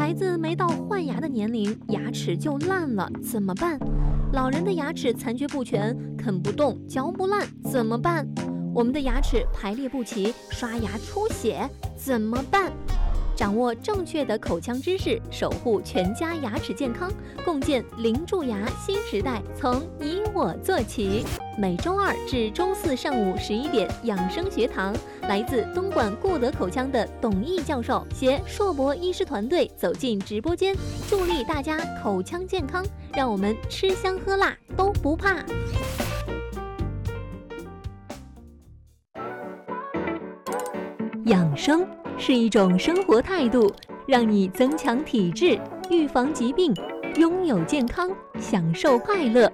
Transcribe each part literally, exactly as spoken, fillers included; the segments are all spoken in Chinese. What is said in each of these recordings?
孩子没到换牙的年龄，牙齿就烂了，怎么办？老人的牙齿残缺不全，啃不动，嚼不烂，怎么办？我们的牙齿排列不齐，刷牙出血，怎么办？掌握正确的口腔知识，守护全家牙齿健康，共建零蛀牙新时代，从你我做起。每周二至周四上午十一点，养生学堂，来自东莞顾德口腔的董毅教授携硕博医师团队走进直播间，助力大家口腔健康，让我们吃香喝辣都不怕。养生是一种生活态度，让你增强体质，预防疾病，拥有健康，享受快乐。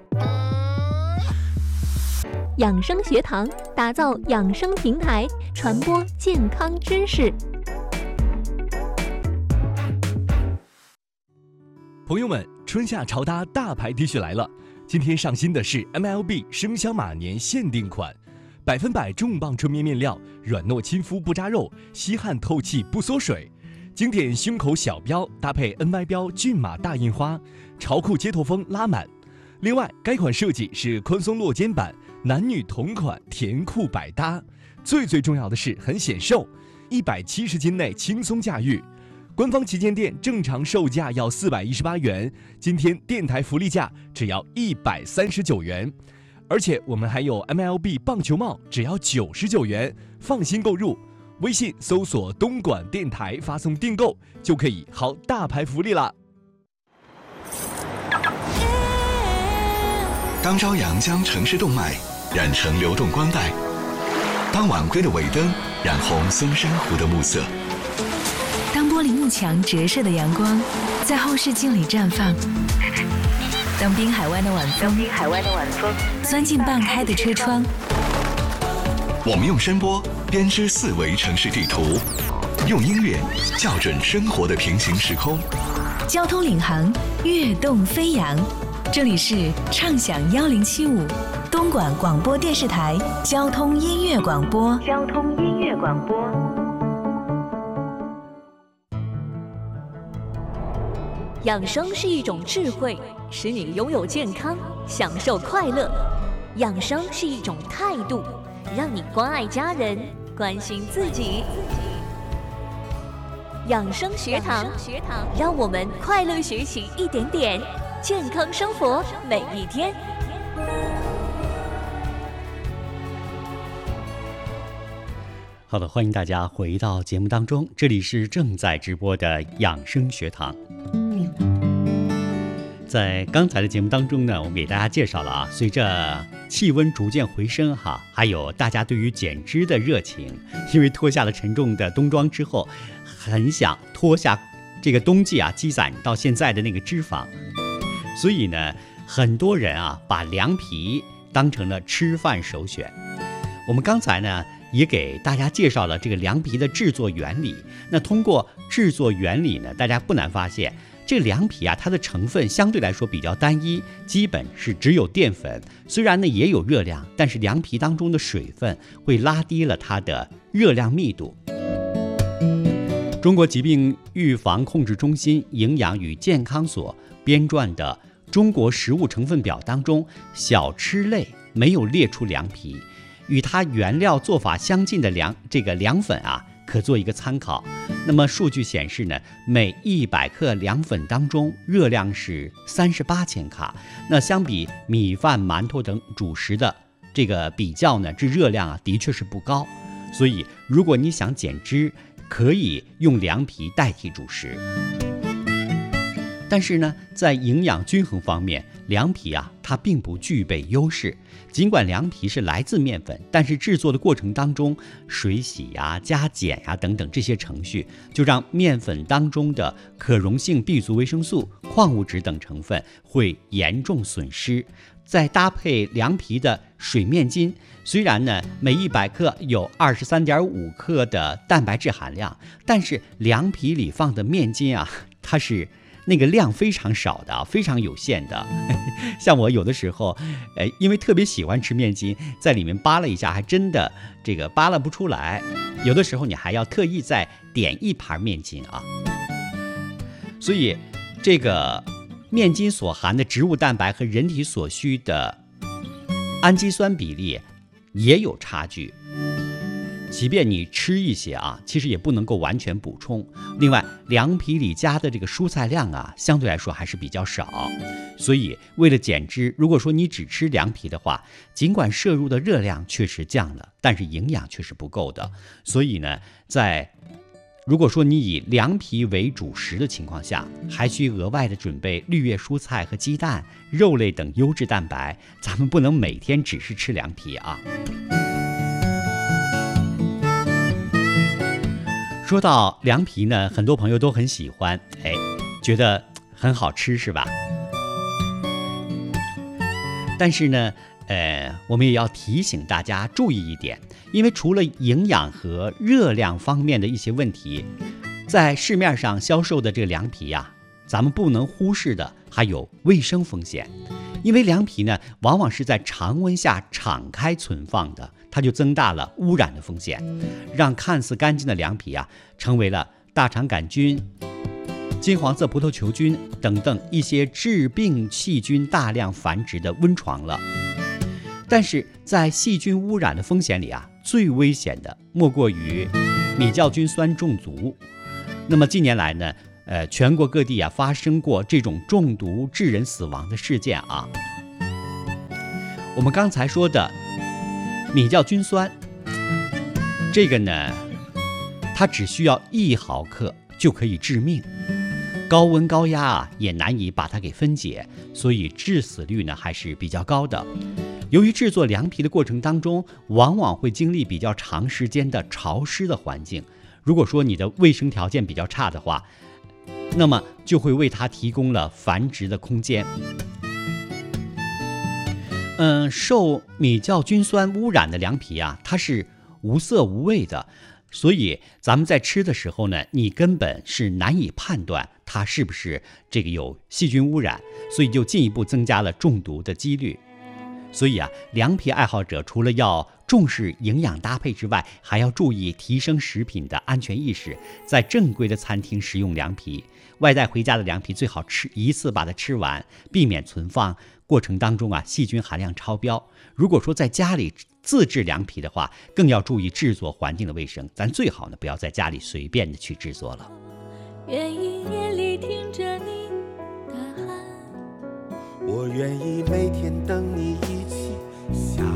养生学堂打造养生平台，传播健康知识。 朋友们，春夏潮搭大牌 T 恤来了，今天上新的是 M L B 生肖马年限定款。百分百重磅纯棉面料，软糯亲肤不扎肉，吸汗透气不缩水。经典胸口小标搭配 N Y 标骏马大印花，潮酷街头风拉满。另外，该款设计是宽松落肩版，男女同款，甜酷百搭。最最重要的是很显瘦，一百七十斤内轻松驾驭。官方旗舰店正常售价要四百一十八元，今天电台福利价只要一百三十九元。而且我们还有 M L B 棒球帽，只要九十九元，放心购入。微信搜索东莞电台，发送订购就可以薅大牌福利啦。 当朝阳将城市动脉染成流动光带，当晚归的尾灯染红松山湖的暮色， 当玻璃幕墙折射的阳光在后视镜里绽放，当滨海湾的晚风，滨海湾的晚风钻进半开的车窗， 我们用声波编织四维城市地图，用音乐校准生活的平行时空。 交通领航，跃动飞扬。这里是畅享幺零七五东莞广播电视台交通音乐广播。交通音乐广播。 养生是一种智慧，使你拥有健康，享受快乐。养生是一种态度，让你关爱家人，关心自己。养生学堂，让我们快乐学习一点点，健康生活每一天。 好的，欢迎大家回到节目当中，这里是正在直播的养生学堂。在刚才的节目当中呢，我们给大家介绍了啊，随着气温逐渐回升哈，还有大家对于减脂的热情，因为脱下了沉重的冬装之后，很想脱下这个冬季啊积攒到现在的那个脂肪，所以呢，很多人啊把凉皮当成了吃饭首选。我们刚才呢也给大家介绍了这个凉皮的制作原理。那通过制作原理呢，大家不难发现，这个凉皮啊，它的成分相对来说比较单一，基本是只有淀粉。虽然呢也有热量，但是凉皮当中的水分会拉低了它的热量密度。中国疾病预防控制中心营养与健康所编撰的《中国食物成分表》当中，小吃类没有列出凉皮。与它原料做法相近的凉这个凉粉啊，可做一个参考。那么数据显示呢，每一百克凉粉当中热量是三十八千卡。那相比米饭、馒头等主食的这个比较呢，这热量啊的确是不高。所以如果你想减脂，可以用凉皮代替主食。但是呢，在营养均衡方面，凉皮啊它并不具备优势。尽管凉皮是来自面粉，但是制作的过程当中，水洗呀、加碱呀等等这些程序，就让面粉当中的可溶性 B 族维生素、矿物质等成分会严重损失。再搭配凉皮的水面筋，虽然呢每一百克有 二十三点五克的蛋白质含量，但是凉皮里放的面筋啊，它是那个量非常少的，非常有限的。像我有的时候，呃，因为特别喜欢吃面筋，在里面扒拉一下，还真的这个扒拉不出来。有的时候你还要特意再点一盘面筋啊。 所以这个面筋所含的植物蛋白和人体所需的氨基酸比例也有差距。即便你吃一些啊，其实也不能够完全补充。另外，凉皮里加的这个蔬菜量啊，相对来说还是比较少。所以，为了减脂，如果说你只吃凉皮的话，尽管摄入的热量确实降了，但是营养却是不够的。所以呢，在如果说你以凉皮为主食的情况下，还需额外的准备绿叶蔬菜和鸡蛋、肉类等优质蛋白。咱们不能每天只是吃凉皮啊。说到凉皮呢，很多朋友都很喜欢，哎，觉得很好吃，是吧？但是呢，呃，我们也要提醒大家注意一点，因为除了营养和热量方面的一些问题，在市面上销售的这个凉皮呀、啊，咱们不能忽视的还有卫生风险。因为凉皮呢，往往是在常温下敞开存放的，它就增大了污染的风险，让看似干净的凉皮啊，成为了大肠杆菌、金黄色葡萄球菌等等一些致病细菌大量繁殖的温床了。但是在细菌污染的风险里啊，最危险的莫过于米酵菌酸中毒。那么近年来呢，呃，全国各地啊发生过这种中毒致人死亡的事件啊。我们刚才说的米酵菌酸，这个呢，它只需要一毫克就可以致命，高温高压啊也难以把它给分解，所以致死率呢还是比较高的。由于制作凉皮的过程当中，往往会经历比较长时间的潮湿的环境，如果说你的卫生条件比较差的话，那么就会为它提供了繁殖的空间。嗯，受米酵菌酸污染的凉皮啊，它是无色无味的，所以咱们在吃的时候呢，你根本是难以判断它是不是这个有细菌污染，所以就进一步增加了中毒的几率。所以啊，凉皮爱好者除了要重视营养搭配之外，还要注意提升食品的安全意识，在正规的餐厅食用凉皮。外带回家的凉皮最好吃一次把它吃完，避免存放过程当中啊细菌含量超标。如果说在家里自制凉皮的话，更要注意制作环境的卫生，咱最好呢不要在家里随便的去制作了。 愿意夜里听着你的喊， 我愿意每天等你一起下